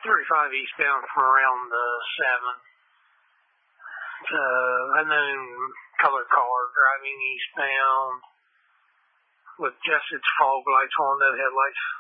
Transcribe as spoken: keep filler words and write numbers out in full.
thirty-five eastbound from around the seven. Uh, unknown colored car driving eastbound with just its fog lights on, no headlights.